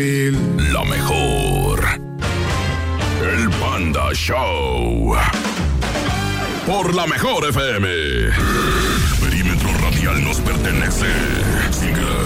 La mejor. El Panda Show. Por la mejor FM. Perímetro radial nos pertenece. Sigue.